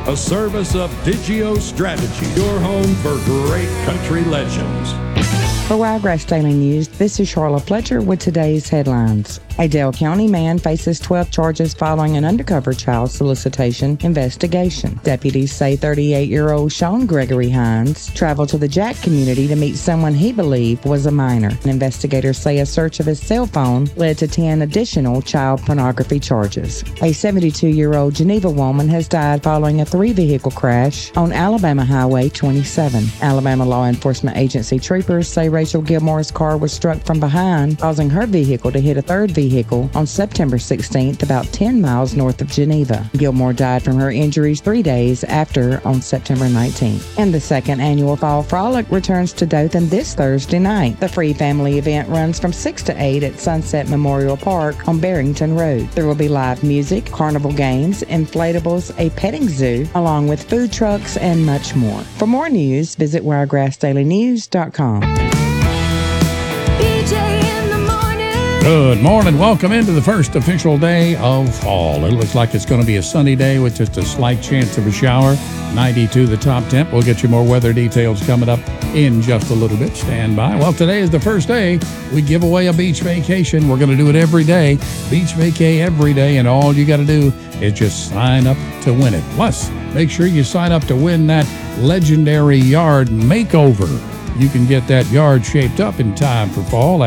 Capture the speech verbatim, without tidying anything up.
A service of Digio Strategy, your home for great country legends. For Wiregrass Daily News, this is Charlotte Fletcher with today's headlines. A Dale County man faces twelve charges following an undercover child solicitation investigation. Deputies say thirty-eight-year-old Sean Gregory Hines traveled to the Jack community to meet someone he believed was a minor. Investigators say a search of his cell phone led to ten additional child pornography charges. A seventy-two-year-old Geneva woman has died following a three-vehicle crash on Alabama Highway twenty-seven. Alabama law enforcement agency troopers say Rachel Gilmore's car was struck from behind, causing her vehicle to hit a third vehicle on September sixteenth, about ten miles north of Geneva. Gilmore died from her injuries three days after on September nineteenth. And the second annual Fall Frolic returns to Dothan this Thursday night. The free family event runs from six to eight at Sunset Memorial Park on Barrington Road. There will be live music, carnival games, inflatables, a petting zoo, along with food trucks and much more. For more news, visit wiregrass daily news dot com. Good morning. Welcome into the first official day of fall. It looks like it's going to be a sunny day with just a slight chance of a shower. ninety-two the top temp. We'll get you more weather details coming up in just a little bit. Stand by. Well, today is the first day we give away a beach vacation. We're going to do it every day. Beach vacay every day, and all you got to do is just sign up to win it. Plus, make sure you sign up to win that legendary yard makeover. You can get that yard shaped up in time for fall